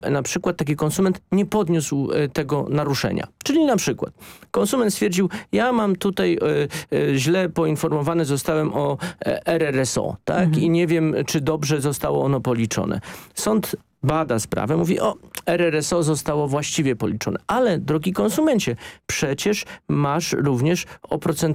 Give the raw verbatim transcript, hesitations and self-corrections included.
na przykład taki konsument nie podniósł e, tego naruszenia. Czyli na przykład konsument stwierdził, ja mam tutaj e, e, źle poinformowany zostałem o e, R R S O, tak? Mhm. I nie wiem, czy dobrze zostało ono policzone. Sąd bada sprawę, mówi, o, R R S O zostało właściwie policzone. Ale, drogi konsumencie, przecież masz również oprocentowanie